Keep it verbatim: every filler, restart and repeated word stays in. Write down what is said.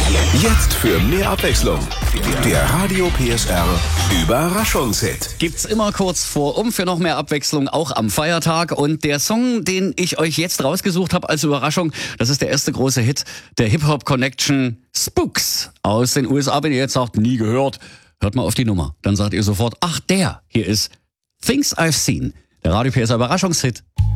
Jetzt für mehr Abwechslung. Der Radio P S R Überraschungshit. Gibt's immer kurz vor um für noch mehr Abwechslung, auch am Feiertag. Und der Song, den ich euch jetzt rausgesucht habe als Überraschung, das ist der erste große Hit der Hip-Hop-Connection Spooks aus den U S A. Wenn ihr jetzt sagt, nie gehört, hört mal auf die Nummer. Dann sagt ihr sofort, ach der, hier ist Things I've Seen, der Radio P S R Überraschungshit.